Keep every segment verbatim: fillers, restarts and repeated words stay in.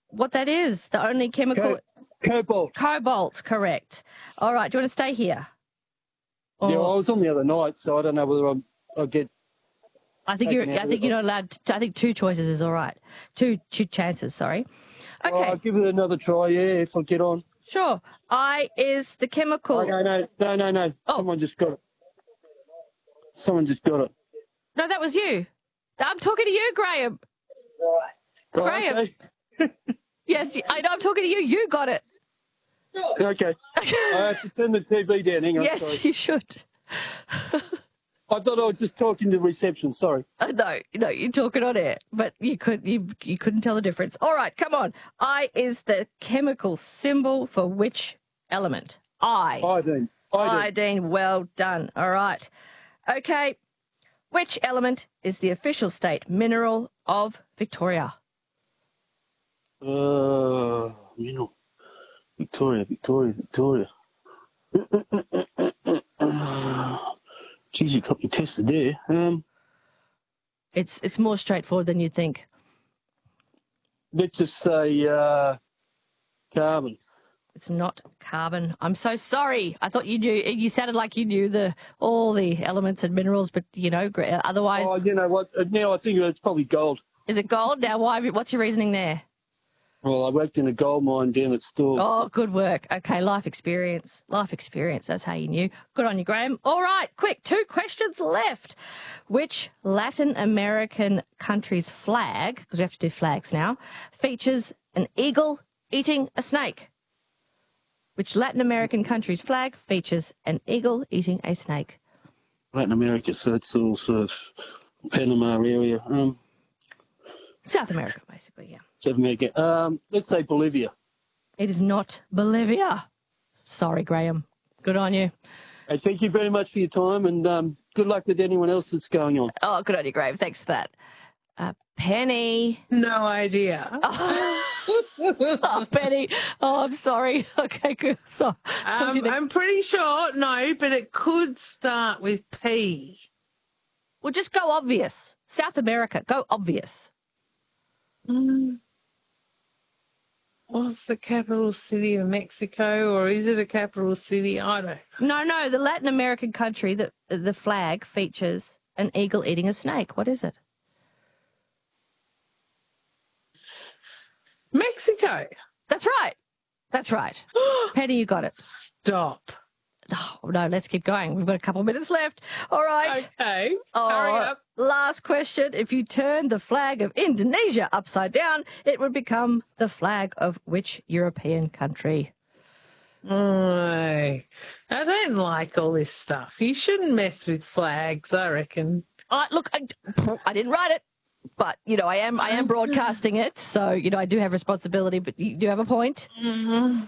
what that is. The only chemical... Co- cobalt. Cobalt, correct. All right, do you want to stay here? Or... Yeah, well, I was on the other night, so I don't know whether I'm, I'll get... I think you're. I think you're not allowed. To, I think two choices is all right. Two, two chances. Sorry. Okay. Well, I'll give it another try. Yeah, if I get on. Sure. I is the chemical. Oh, no, no, no, no, no. Oh. Someone just got it. Someone just got it. No, that was you. I'm talking to you, Graham. Right. Graham. Okay. Yes, I know. I'm talking to you. You got it. Okay. I have to turn the T V down. Hang on. Yes, sorry. you should. I thought I was just talking to reception. Sorry. Uh, no, no, you're talking on air, but you could you you couldn't tell the difference. All right, come on. I is the chemical symbol for which element? I. Iodine. Iodine. Iodine. Well done. All right. Okay. Which element is the official state mineral of Victoria? Uh, you know, Victoria, Victoria, Victoria. Geez, you got me tested there. Um, It's it's more straightforward than you'd think. let's just say uh, carbon. It's not carbon. I'm so sorry. I thought you knew. You sounded like you knew the all the elements and minerals, but you know, gra- otherwise. Oh, you know what? Now I think it's probably gold. Is it gold? Now, why? What's your reasoning there? Well, I worked in a gold mine down at Stawell. Oh, good work. Okay, life experience. Life experience. That's how you knew. Good on you, Graham. All right, quick. Two questions left. Which Latin American country's flag, because we have to do flags now, features an eagle eating a snake? Which Latin American country's flag features an eagle eating a snake? Latin America, so it's all sort of Panama area. Um, South America, basically, yeah. South America. Um, let's say Bolivia. It is not Bolivia. Sorry, Graham. Good on you. Hey, thank you very much for your time, and um, good luck with anyone else that's going on. Oh, good on you, Graham. Thanks for that. Uh, Penny. No idea. Oh. Oh, Penny. Oh, I'm sorry. Okay, good. So, Um, I'm pretty sure, no, but it could start with P. well, just go obvious. South America. Go obvious. Mm. What's the capital city of Mexico, or is it a capital city? I don't know. No, no. The Latin American country that the flag features an eagle eating a snake. What is it? Mexico. That's right. That's right. Penny, you got it. Stop. Oh, no, let's keep going. We've got a couple of minutes left. All right. Okay. Oh, Hurry up. Last question. If you turn the flag of Indonesia upside down, it would become the flag of which European country? Oh, I don't like all this stuff. You shouldn't mess with flags, I reckon. Uh, look, I, I didn't write it, but, you know, I am I am broadcasting it, so, you know, I do have responsibility, but you do have a point. Mm-hmm.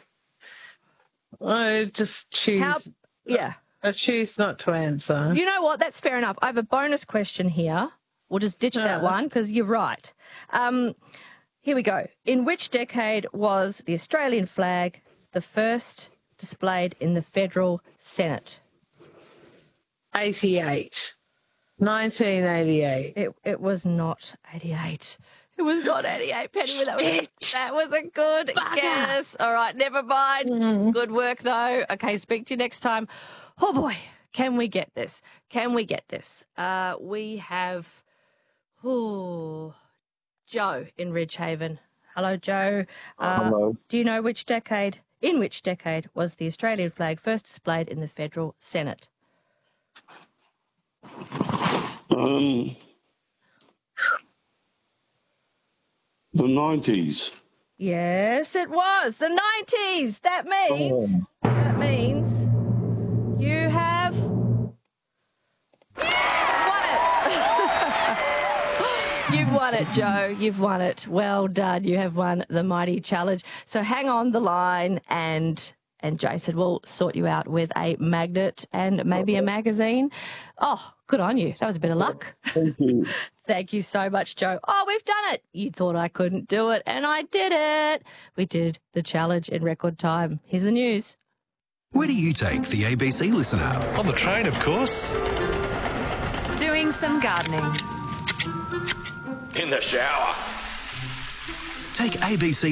I just choose. How, yeah. I choose not to answer. You know what? That's fair enough. I have a bonus question here. We'll just ditch that Uh. one because you're right. Um, here we go. In which decade was the Australian flag the first displayed in the federal Senate? eighty-eight. nineteen eighty-eight. It it was not eighty-eight. It was not eighty-eight, Penny. That was, that was a good Bugger. guess. All right, never mind. Mm. Good work, though. Okay, speak to you next time. Oh, boy. Can we get this? Can we get this? Uh, we have oh, Joe in Ridgehaven. Hello, Joe. Uh, Hello. Do you know which decade, in which decade was the Australian flag first displayed in the federal Senate? Um, the nineties. Yes, it was the nineties. That means Oh. that means you have won it. You've won it, Joe. You've won it. Well done. You have won the mighty challenge. So hang on the line, and and Jason will sort you out with a magnet and maybe a magazine. Oh, good on you. That was a bit of luck. Thank you. Thank you so much, Joe. Oh, we've done it. You thought I couldn't do it, and I did it. We did the challenge in record time. Here's the news. Where do you take the A B C Listen app? On the train, of course. Doing some gardening. In the shower. Take A B C